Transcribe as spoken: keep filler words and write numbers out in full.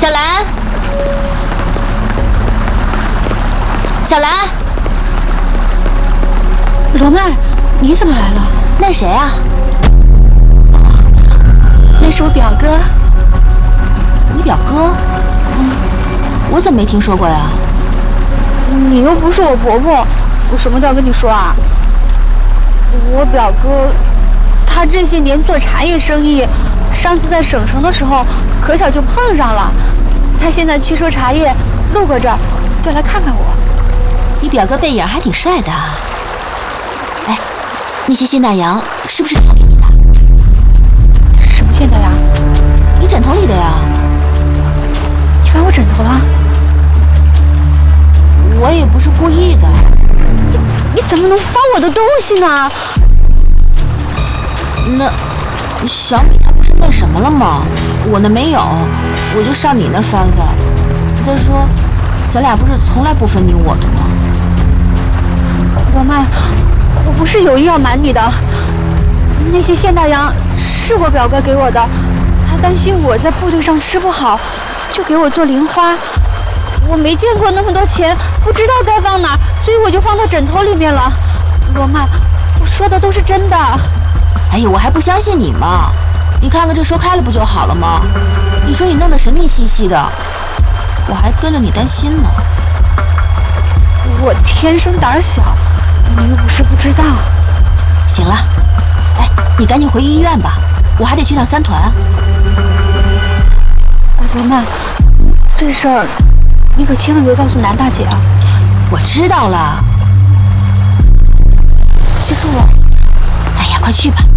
小兰，小兰， 罗曼，你怎么来了？ 那谁啊？ 那是我表哥。 你表哥？嗯，我怎么没听说过呀？ 你又不是我婆婆，我什么都要跟你说啊。我表哥，他这些年做茶叶生意，上次在省城的时候，可巧就碰上了。他现在去收茶叶，路过这儿，就来看看我。 你表哥背影还挺帅的。哎，那些现大洋是不是他给你的？ 什么现大洋？ 你枕头里的呀。 你翻我枕头了？ 我也不是故意的。 你你怎么能翻我的东西呢？ 那小米它不是那什么了吗？我那没有，我就上你那翻翻。再说，咱俩不是从来不分你我的吗？ 罗曼，我不是有意要瞒你的。那些现大洋是我表哥给我的，他担心我在部队上吃不好，就给我做零花。我没见过那么多钱，不知道该放哪儿，所以我就放到枕头里面了。罗曼，我说的都是真的。 哎呀，我还不相信你吗？你看看这收开了不就好了吗？你说你弄得神秘兮兮的，我还跟着你担心呢。 我天生胆小，你又不是不知道。 行了，哎，你赶紧回医院吧，我还得去趟三团啊。 哎，罗曼，这事儿你可千万别告诉南大姐啊！ 我知道了，记住了。哎呀，快去吧。